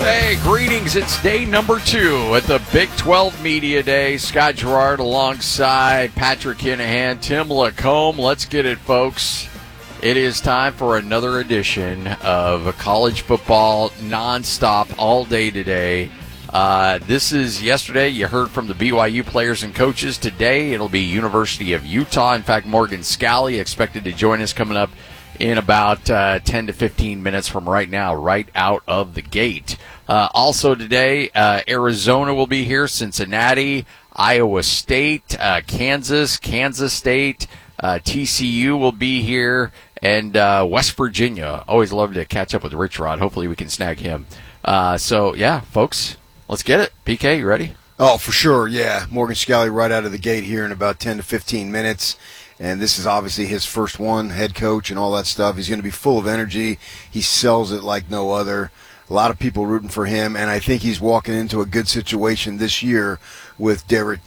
Hey, greetings. It's day number 2 at the Big 12 Media Day. Scott Gerard alongside Patrick Kinahan, Tim Lacombe. Let's get it, folks. It is time for another edition of college football nonstop all day today. This is yesterday. You heard from the BYU players and coaches. Today it'll be University of Utah. In fact, Morgan Scalley expected to join us coming up in about 10 to 15 minutes from right now, right out of the gate. Also today, Arizona will be here, Cincinnati, Iowa State, Kansas State, TCU will be here, and West Virginia. Always love to catch up with Rich Rod. Hopefully we can snag him. So, yeah, folks, let's get it. PK, you ready? Oh, for sure, yeah. Morgan Scalley right out of the gate here in about 10 to 15 minutes. And this is obviously his first one, head coach and all that stuff. He's going to be full of energy. He sells it like no other. A lot of people rooting for him, and I think he's walking into a good situation this year with Derek